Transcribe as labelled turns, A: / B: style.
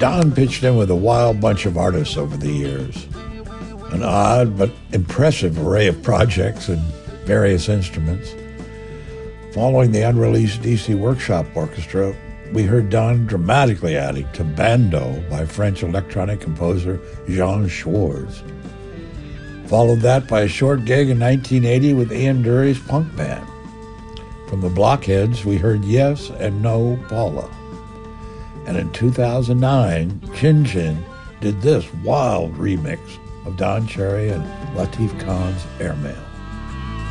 A: Don pitched in with a wild bunch of artists over the years. An odd but impressive array of projects and various instruments. Following the unreleased DC Workshop Orchestra, we heard Don dramatically adding to Bando by French electronic composer Jean Schwartz. Followed that by a short gig in 1980 with Ian Dury's punk band. From the Blockheads, we heard Yes and No Paula. And in 2009, Chin Chin did this wild remix of Don Cherry and Latif Khan's Airmail.